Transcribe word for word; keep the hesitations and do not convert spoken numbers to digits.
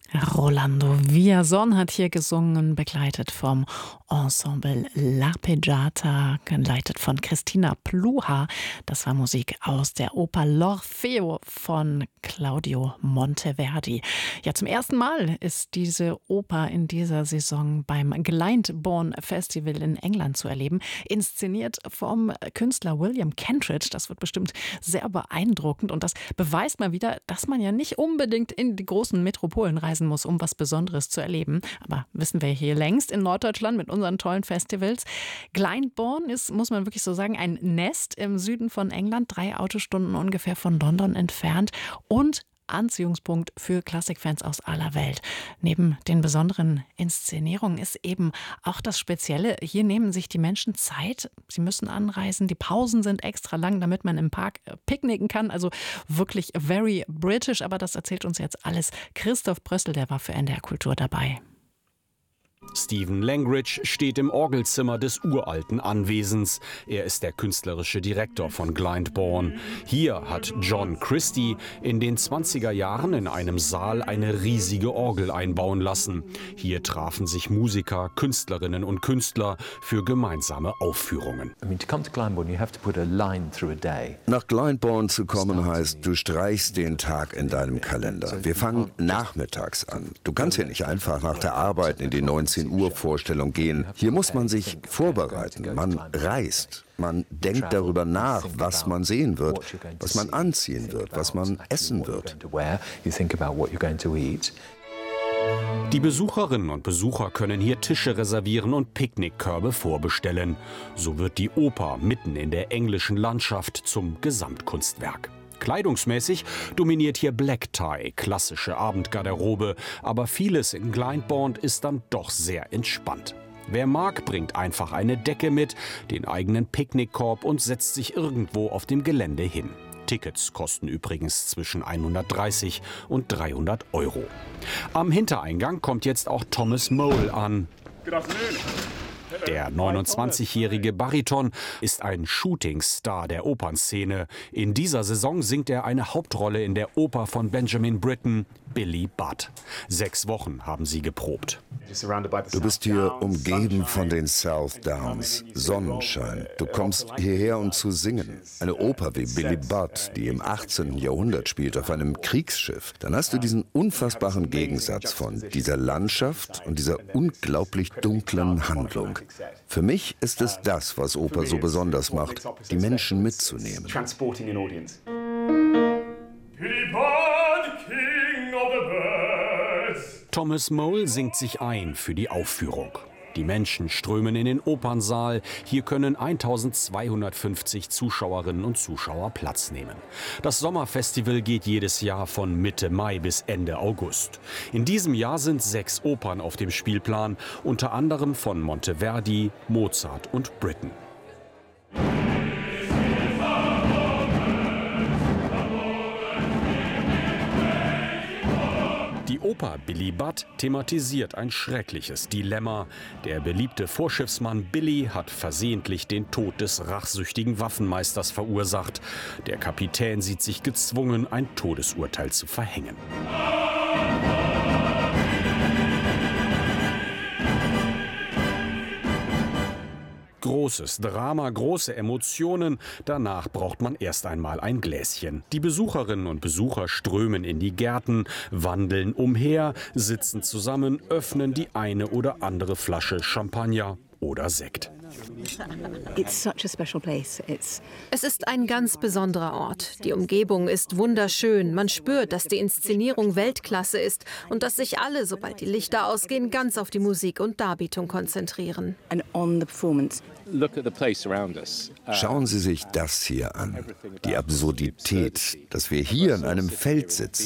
Rolando Villazón hat hier gesungen, begleitet vom Ensemble L'Arpeggiata, geleitet von Christina Pluha. Das war Musik aus der Oper L'Orfeo von Claudio Monteverdi. Ja, zum ersten Mal ist diese Oper in dieser Saison beim Glyndebourne Festival in England zu erleben, inszeniert vom Künstler William Kentridge. Das wird bestimmt sehr beeindruckend und das beweist mal wieder, dass man ja nicht unbedingt in die großen Metropolen reisen muss, um was Besonderes zu erleben. Aber wissen wir hier längst in Norddeutschland mit unseren tollen Festivals. Glyndebourne ist, muss man wirklich so sagen, ein Nest im Süden von England, drei Autostunden ungefähr von London entfernt und Anziehungspunkt für Klassikfans aus aller Welt. Neben den besonderen Inszenierungen ist eben auch das Spezielle, hier nehmen sich die Menschen Zeit, sie müssen anreisen, die Pausen sind extra lang, damit man im Park picknicken kann, also wirklich very British, aber das erzählt uns jetzt alles Christoph Brössel, der war für N D R Kultur dabei. Stephen Langridge steht im Orgelzimmer des uralten Anwesens. Er ist der künstlerische Direktor von Glyndebourne. Hier hat John Christie in den zwanziger Jahren in einem Saal eine riesige Orgel einbauen lassen. Hier trafen sich Musiker, Künstlerinnen und Künstler für gemeinsame Aufführungen. Nach Glyndebourne zu kommen heißt, du streichst den Tag in deinem Kalender. Wir fangen nachmittags an. Du kannst hier nicht einfach nach der Arbeit in die neunzehn Uhr Vorstellung gehen. Hier muss man sich vorbereiten. Man reist. Man denkt darüber nach, was man sehen wird, was man anziehen wird, was man essen wird. Die Besucherinnen und Besucher können hier Tische reservieren und Picknickkörbe vorbestellen. So wird die Oper mitten in der englischen Landschaft zum Gesamtkunstwerk. Kleidungsmäßig dominiert hier Black Tie, klassische Abendgarderobe, aber vieles in Glyndebourne ist dann doch sehr entspannt. Wer mag, bringt einfach eine Decke mit, den eigenen Picknickkorb und setzt sich irgendwo auf dem Gelände hin. Tickets kosten übrigens zwischen hundertdreißig und dreihundert Euro. Am Hintereingang kommt jetzt auch Thomas Mole an. Der neunundzwanzigjährige Bariton ist ein Shootingstar der Opernszene. In dieser Saison singt er eine Hauptrolle in der Oper von Benjamin Britten, Billy Budd. Sechs Wochen haben sie geprobt. Du bist hier umgeben von den South Downs, Sonnenschein. Du kommst hierher, um zu singen. Eine Oper wie Billy Budd, die im achtzehnten Jahrhundert spielt, auf einem Kriegsschiff. Dann hast du diesen unfassbaren Gegensatz von dieser Landschaft und dieser unglaublich dunklen Handlung. Für mich ist es das, was Oper so besonders macht, die Menschen mitzunehmen. Thomas Mole singt sich ein für die Aufführung. Die Menschen strömen in den Opernsaal. Hier können eintausendzweihundertfünfzig Zuschauerinnen und Zuschauer Platz nehmen. Das Sommerfestival geht jedes Jahr von Mitte Mai bis Ende August. In diesem Jahr sind sechs Opern auf dem Spielplan, unter anderem von Monteverdi, Mozart und Britten. Die Oper Billy Budd thematisiert ein schreckliches Dilemma. Der beliebte Vorschiffsmann Billy hat versehentlich den Tod des rachsüchtigen Waffenmeisters verursacht. Der Kapitän sieht sich gezwungen, ein Todesurteil zu verhängen. Großes Drama, große Emotionen. Danach braucht man erst einmal ein Gläschen. Die Besucherinnen und Besucher strömen in die Gärten, wandeln umher, sitzen zusammen, öffnen die eine oder andere Flasche Champagner oder Sekt. Es ist ein ganz besonderer Ort. Die Umgebung ist wunderschön. Man spürt, dass die Inszenierung Weltklasse ist und dass sich alle, sobald die Lichter ausgehen, ganz auf die Musik und Darbietung konzentrieren. Schauen Sie sich das hier an. Die Absurdität, dass wir hier in einem Feld sitzen.